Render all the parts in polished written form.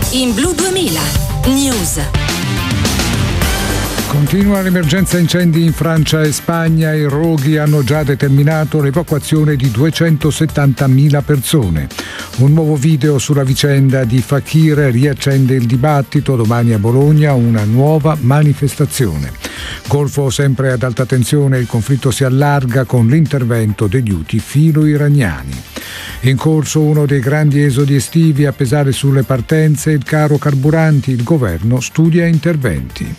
in Blu 2000 News. Continua l'emergenza incendi in Francia e Spagna. I roghi hanno già determinato l'evacuazione di 270.000 persone. Un nuovo video sulla vicenda di Fakir riaccende il dibattito. Domani a Bologna una nuova manifestazione. Golfo sempre ad alta tensione, il conflitto si allarga con l'intervento degli Houthi filo-iraniani. In corso uno dei grandi esodi estivi, a pesare sulle partenze il caro carburanti. Il governo studia interventi.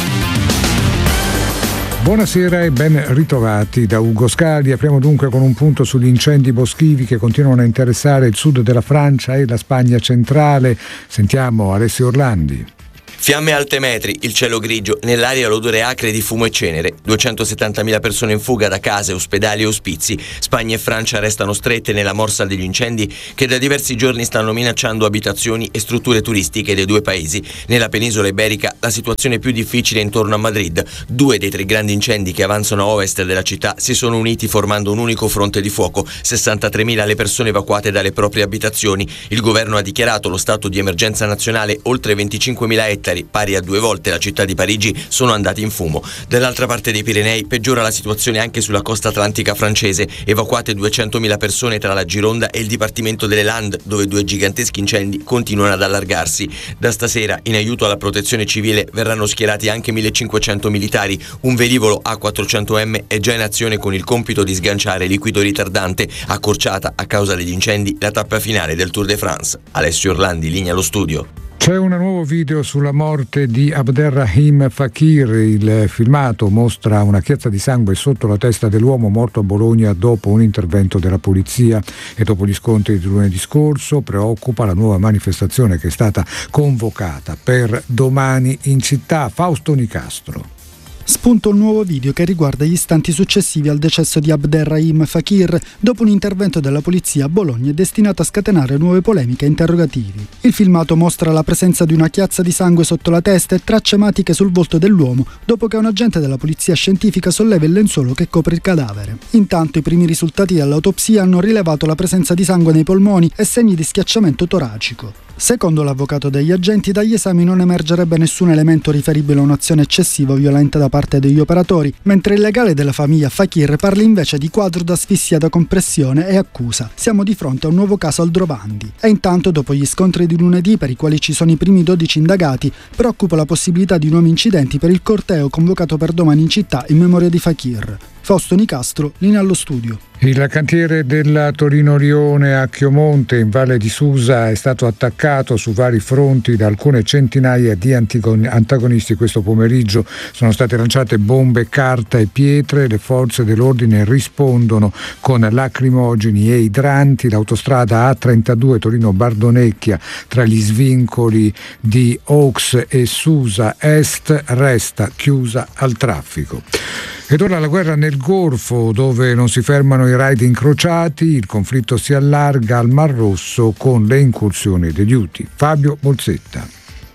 Buonasera e ben ritrovati da Ugo Scali. Apriamo dunque con un punto sugli incendi boschivi che continuano a interessare il sud della Francia e la Spagna centrale. Sentiamo Alessio Orlandi. Fiamme alte metri, il cielo grigio, nell'aria l'odore acre di fumo e cenere. 270.000 persone in fuga da case, ospedali e ospizi. Spagna e Francia restano strette nella morsa degli incendi che da diversi giorni stanno minacciando abitazioni e strutture turistiche dei due paesi. Nella penisola iberica la situazione è più difficile intorno a Madrid. 2 dei 3 grandi incendi che avanzano a ovest della città si sono uniti formando un unico fronte di fuoco. 63.000 le persone evacuate dalle proprie abitazioni. Il governo ha dichiarato lo stato di emergenza nazionale. Oltre 25.000 ettari, pari a 2 volte la città di Parigi, sono andati in fumo. Dall'altra parte dei Pirenei peggiora la situazione anche sulla costa atlantica francese. Evacuate 200.000 persone tra la Gironda e il Dipartimento delle Landes, dove 2 giganteschi incendi continuano ad allargarsi. Da stasera, in aiuto alla protezione civile, verranno schierati anche 1.500 militari. Un velivolo A400M è già in azione con il compito di sganciare liquido ritardante, accorciata a causa degli incendi la tappa finale del Tour de France. Alessio Orlandi, linea allo studio. C'è un nuovo video sulla morte di Abderrahim Fakir. Il filmato mostra una chiazza di sangue sotto la testa dell'uomo morto a Bologna dopo un intervento della polizia e dopo gli scontri di lunedì scorso. Preoccupa la nuova manifestazione che è stata convocata per domani in città. Fausto Nicastro. Spunta un nuovo video che riguarda gli istanti successivi al decesso di Abderrahim Fakir dopo un intervento della polizia a Bologna è destinato a scatenare nuove polemiche e interrogativi. Il filmato mostra la presenza di una chiazza di sangue sotto la testa e tracce ematiche sul volto dell'uomo dopo che un agente della polizia scientifica solleva il lenzuolo che copre il cadavere. Intanto i primi risultati dell'autopsia hanno rilevato la presenza di sangue nei polmoni e segni di schiacciamento toracico. Secondo l'avvocato degli agenti, dagli esami non emergerebbe nessun elemento riferibile a un'azione eccessiva o violenta da parte degli operatori, mentre il legale della famiglia Fakir parla invece di quadro d'asfissia da compressione e accusa: siamo di fronte a un nuovo caso Aldrovandi. E intanto, dopo gli scontri di lunedì, per i quali ci sono i primi 12 indagati, preoccupa la possibilità di nuovi incidenti per il corteo convocato per domani in città in memoria di Fakir. Fausto Nicastro, linea allo studio. Il cantiere della Torino-Lione a Chiomonte, in Valle di Susa, è stato attaccato su vari fronti da alcune centinaia di antagonisti. Questo pomeriggio sono state lanciate bombe, carta e pietre. Le forze dell'ordine rispondono con lacrimogeni e idranti. L'autostrada A32 Torino-Bardonecchia, tra gli svincoli di Aux e Susa Est, resta chiusa al traffico. Ed ora la guerra nel Golfo, dove non si fermano i raid incrociati. Il conflitto si allarga al Mar Rosso con le incursioni degli Houthi. Fabio Bolsetta.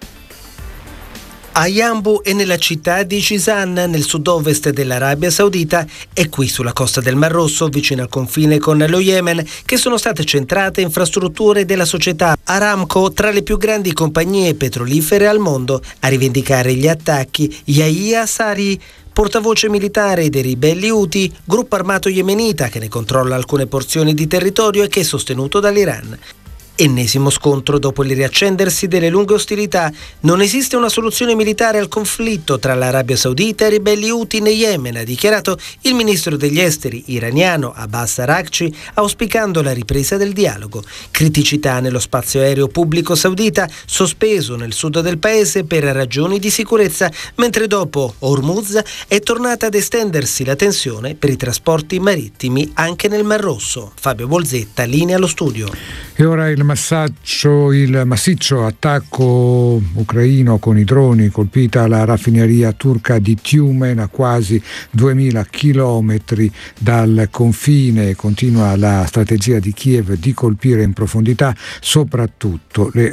A Yanbu e nella città di Jizan, nel sud-ovest dell'Arabia Saudita, e qui sulla costa del Mar Rosso, vicino al confine con lo Yemen, che sono state centrate infrastrutture della società Aramco, tra le più grandi compagnie petrolifere al mondo. A rivendicare gli attacchi, Yahya Sari, portavoce militare dei ribelli Houthi, gruppo armato yemenita che ne controlla alcune porzioni di territorio e che è sostenuto dall'Iran. Ennesimo scontro dopo il riaccendersi delle lunghe ostilità. Non esiste una soluzione militare al conflitto tra l'Arabia Saudita e i ribelli Houthi in Yemen, ha dichiarato il ministro degli esteri iraniano Abbas Araghchi, auspicando la ripresa del dialogo. Criticità nello spazio aereo pubblico saudita, sospeso nel sud del paese per ragioni di sicurezza, mentre dopo Hormuz è tornata ad estendersi la tensione per i trasporti marittimi anche nel Mar Rosso. Fabio Bolsetta, linea allo studio. E ora il massiccio attacco ucraino con i droni, colpita la raffineria turca di Tyumen a quasi 2000 chilometri dal confine. Continua la strategia di Kiev di colpire in profondità soprattutto le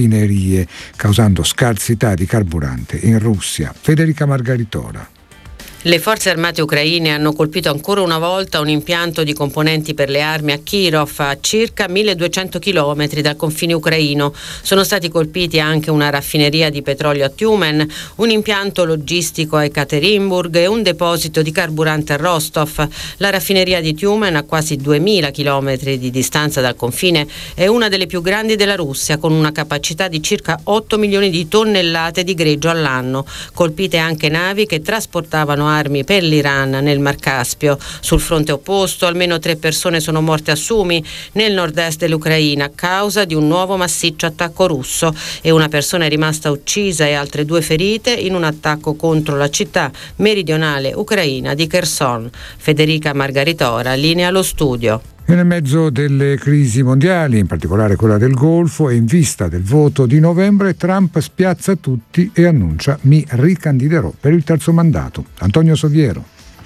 raffinerie, causando scarsità di carburante in Russia. Federica Margaritola. Le forze armate ucraine hanno colpito ancora una volta un impianto di componenti per le armi a Kirov, a circa 1200 km dal confine ucraino. Sono stati colpiti anche una raffineria di petrolio a Tyumen, un impianto logistico a Ekaterinburg e un deposito di carburante a Rostov. La raffineria di Tyumen, a quasi 2000 km di distanza dal confine, è una delle più grandi della Russia, con una capacità di circa 8 milioni di tonnellate di greggio all'anno. Colpite anche navi che trasportavano armi per l'Iran nel Mar Caspio. Sul fronte opposto almeno 3 persone sono morte a Sumi, nel nord-est dell'Ucraina, a causa di un nuovo massiccio attacco russo, e una persona è rimasta uccisa e altre 2 ferite in un attacco contro la città meridionale ucraina di Kherson. Federica Margaritora, linea allo studio. E nel mezzo delle crisi mondiali, in particolare quella del Golfo, e in vista del voto di novembre, Trump spiazza tutti e annuncia: mi ricandiderò per il 3° mandato. Antonio Soviero.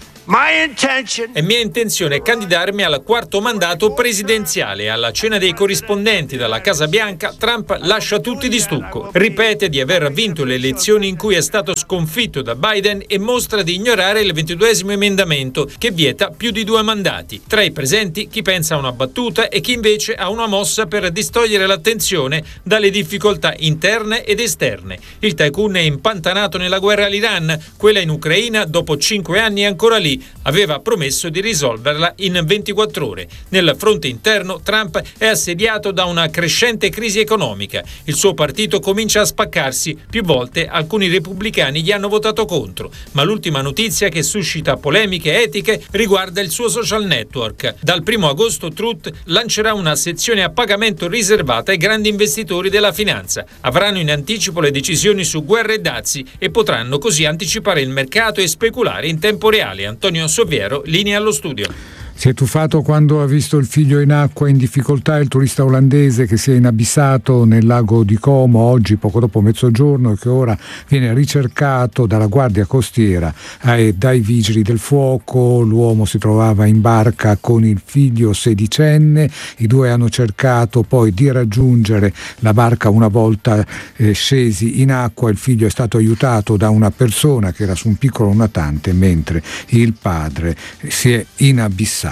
È mia intenzione candidarmi al 4° mandato presidenziale. Alla cena dei corrispondenti dalla Casa Bianca, Trump lascia tutti di stucco. Ripete di aver vinto le elezioni in cui è stato sconfitto da Biden e mostra di ignorare il 22° emendamento che vieta più di 2 mandati. Tra i presenti chi pensa a una battuta e chi invece a una mossa per distogliere l'attenzione dalle difficoltà interne ed esterne. Il tycoon è impantanato nella guerra all'Iran. Quella in Ucraina, dopo 5 anni, è ancora lì. Aveva promesso di risolverla in 24 ore. Nel fronte interno, Trump è assediato da una crescente crisi economica. Il suo partito comincia a spaccarsi. Più volte alcuni repubblicani gli hanno votato contro. Ma l'ultima notizia che suscita polemiche etiche riguarda il suo social network. Dal 1° agosto Truth lancerà una sezione a pagamento riservata ai grandi investitori della finanza. Avranno in anticipo le decisioni su guerre e dazi e potranno così anticipare il mercato e speculare in tempo reale. Antonio Soviero, linea allo studio. Si è tuffato quando ha visto il figlio in acqua in difficoltà il turista olandese che si è inabissato nel lago di Como oggi poco dopo mezzogiorno e che ora viene ricercato dalla guardia costiera e dai vigili del fuoco. L'uomo si trovava in barca con il figlio 16enne, i 2 hanno cercato poi di raggiungere la barca una volta scesi in acqua. Il figlio è stato aiutato da una persona che era su un piccolo natante mentre il padre si è inabissato.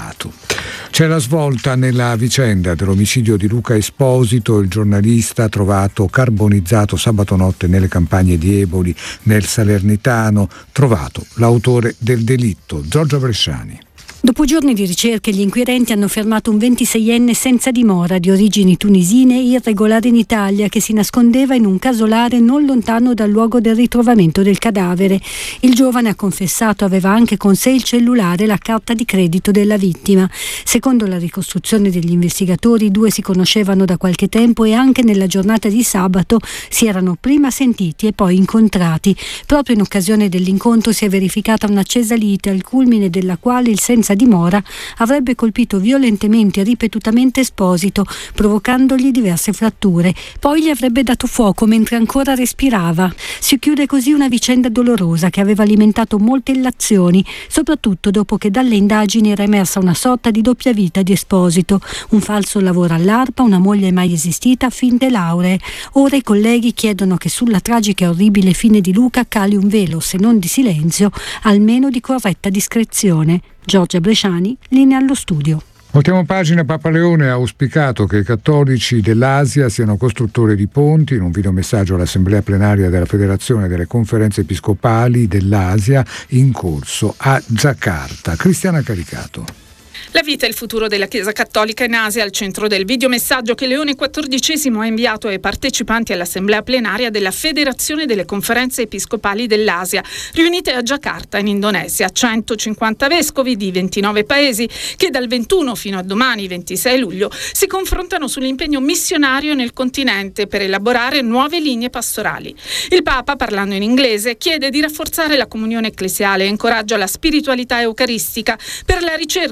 C'è la svolta nella vicenda dell'omicidio di Luca Esposito, il giornalista trovato carbonizzato sabato notte nelle campagne di Eboli nel Salernitano, trovato l'autore del delitto. Giorgio Bresciani. Dopo giorni di ricerche, gli inquirenti hanno fermato un 26enne senza dimora di origini tunisine irregolare in Italia che si nascondeva in un casolare non lontano dal luogo del ritrovamento del cadavere. Il giovane ha confessato aveva anche con sé il cellulare e la carta di credito della vittima. Secondo la ricostruzione degli investigatori, i 2 si conoscevano da qualche tempo e anche nella giornata di sabato si erano prima sentiti e poi incontrati. Proprio in occasione dell'incontro si è verificata un'accesa lite, al culmine della quale il senza dimora avrebbe colpito violentemente e ripetutamente Esposito, provocandogli diverse fratture. Poi gli avrebbe dato fuoco mentre ancora respirava. Si chiude così una vicenda dolorosa che aveva alimentato molte illazioni, soprattutto dopo che dalle indagini era emersa una sorta di doppia vita di Esposito: un falso lavoro all'ARPA, una moglie mai esistita, finte lauree. Ora i colleghi chiedono che sulla tragica e orribile fine di Luca cali un velo, se non di silenzio, almeno di corretta discrezione. Giorgia Bresciani, linea allo studio. Voltiamo pagina. Papa Leone ha auspicato che i cattolici dell'Asia siano costruttori di ponti in un videomessaggio all'Assemblea plenaria della Federazione delle Conferenze Episcopali dell'Asia in corso a Giacarta. Cristiana Caricato. La vita e il futuro della Chiesa Cattolica in Asia al centro del videomessaggio che Leone XIV ha inviato ai partecipanti all'assemblea plenaria della Federazione delle Conferenze Episcopali dell'Asia, riunite a Giacarta in Indonesia. 150 vescovi di 29 paesi che dal 21 fino a domani 26 luglio si confrontano sull'impegno missionario nel continente per elaborare nuove linee pastorali. Il Papa, parlando in inglese, chiede di rafforzare la comunione ecclesiale e incoraggia la spiritualità eucaristica per la ricerca di un'unità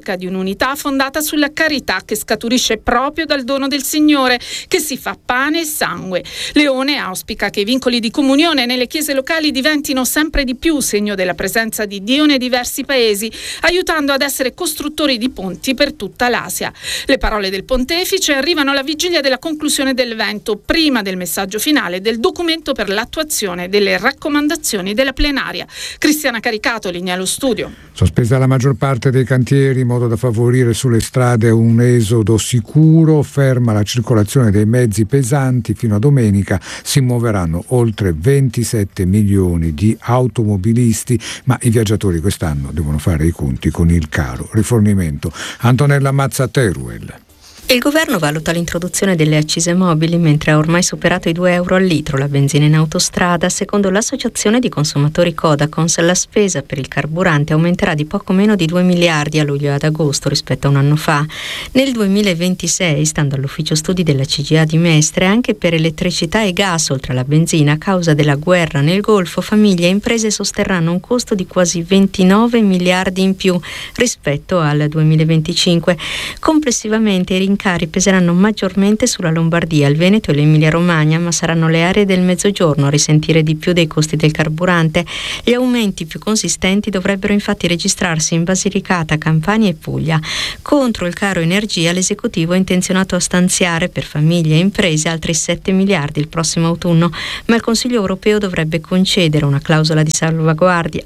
comunità fondata sulla carità, che scaturisce proprio dal dono del Signore, che si fa pane e sangue. Leone auspica che i vincoli di comunione nelle chiese locali diventino sempre di più segno della presenza di Dio nei diversi paesi, aiutando ad essere costruttori di ponti per tutta l'Asia. Le parole del pontefice arrivano alla vigilia della conclusione dell'evento, prima del messaggio finale del documento per l'attuazione delle raccomandazioni della plenaria. Cristiana Caricato, linea allo studio. Sospesa la maggior parte dei cantieri in modo da favorire sulle strade un esodo sicuro, ferma la circolazione dei mezzi pesanti. Fino a domenica si muoveranno oltre 27 milioni di automobilisti, ma i viaggiatori quest'anno devono fare i conti con il caro rifornimento. Antonella Mazza, Teruel. Il governo valuta l'introduzione delle accise mobili mentre ha ormai superato i 2 euro al litro la benzina in autostrada. Secondo l'associazione di consumatori Codacons, la spesa per il carburante aumenterà di poco meno di 2 miliardi a luglio e ad agosto rispetto a un anno fa. Nel 2026, stando all'ufficio studi della CGA di Mestre, anche per elettricità e gas oltre alla benzina, a causa della guerra nel Golfo, famiglie e imprese sosterranno un costo di quasi 29 miliardi in più rispetto al 2025. Complessivamente i rincari peseranno maggiormente sulla Lombardia, il Veneto e l'Emilia-Romagna, ma saranno le aree del Mezzogiorno a risentire di più dei costi del carburante. Gli aumenti più consistenti dovrebbero infatti registrarsi in Basilicata, Campania e Puglia. Contro il caro energia, l'esecutivo è intenzionato a stanziare per famiglie e imprese altri 7 miliardi il prossimo autunno, ma il Consiglio europeo dovrebbe concedere una clausola di salvaguardia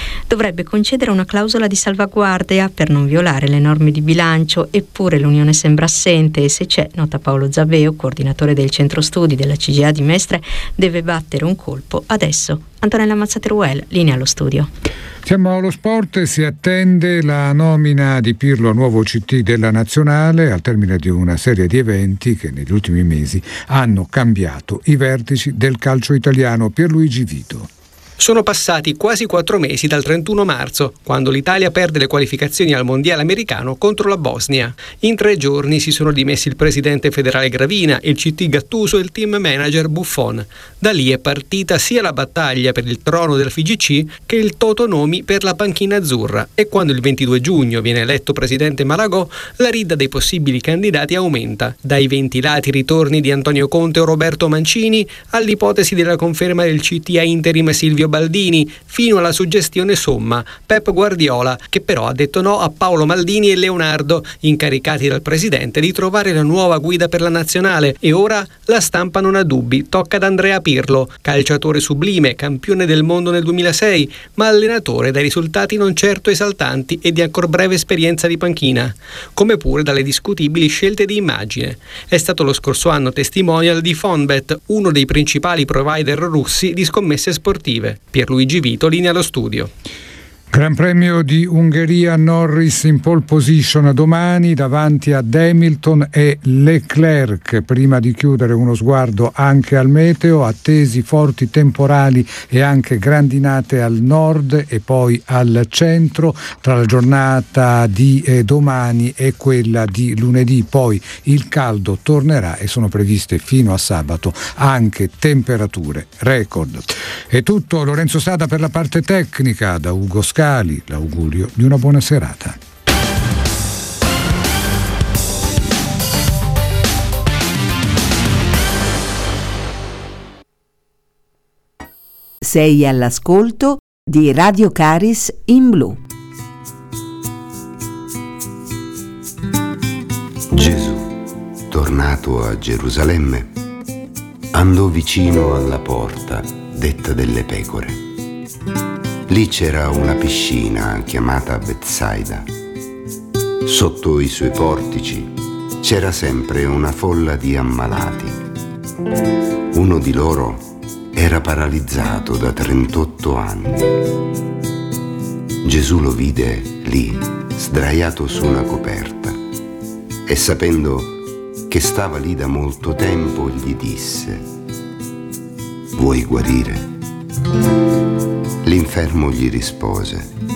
per non violare le norme di bilancio, eppure l'Unione sembra assente e se c'è, nota Paolo Zaveo, coordinatore del centro studi della CGA di Mestre, deve battere un colpo adesso. Antonella Mazzateruel, linea allo studio. Siamo allo sport e si attende la nomina di Pirlo a nuovo CT della Nazionale al termine di una serie di eventi che negli ultimi mesi hanno cambiato i vertici del calcio italiano. Pierluigi Vito. Sono passati quasi 4 mesi dal 31 marzo, quando l'Italia perde le qualificazioni al Mondiale americano contro la Bosnia. In 3 giorni si sono dimessi il presidente federale Gravina, il CT Gattuso e il team manager Buffon. Da lì è partita sia la battaglia per il trono del FIGC che il totonomi per la panchina azzurra, e quando il 22 giugno viene eletto presidente Malagò, la rida dei possibili candidati aumenta, dai ventilati ritorni di Antonio Conte o Roberto Mancini all'ipotesi della conferma del CT a interim Silvio Baldini, fino alla suggestione somma Pep Guardiola, che però ha detto no a Paolo Maldini e Leonardo, incaricati dal presidente di trovare la nuova guida per la nazionale, e ora la stampa non ha dubbi, tocca ad Andrea Pirlo, calciatore sublime, campione del mondo nel 2006, ma allenatore dai risultati non certo esaltanti e di ancor breve esperienza di panchina, come pure dalle discutibili scelte di immagine. È stato lo scorso anno testimonial di Fonbet, uno dei principali provider russi di scommesse sportive. Pierluigi Vito, linea allo studio. Gran Premio di Ungheria, Norris in pole position domani davanti ad Hamilton e Leclerc. Prima di chiudere uno sguardo anche al meteo, attesi forti temporali e anche grandinate al nord e poi al centro tra la giornata di domani e quella di lunedì. Poi il caldo tornerà e sono previste fino a sabato anche temperature record. È tutto, Lorenzo Sada per la parte tecnica, da Ugo Scali l'augurio di una buona serata. Sei all'ascolto di Radio Caris in Blu. Gesù, tornato a Gerusalemme, andò vicino alla porta detta delle pecore. Lì c'era una piscina chiamata Betsaida. Sotto i suoi portici c'era sempre una folla di ammalati. Uno di loro era paralizzato da 38 anni. Gesù lo vide lì, sdraiato su una coperta, e sapendo che stava lì da molto tempo gli disse: «Vuoi guarire?» L'infermo gli rispose: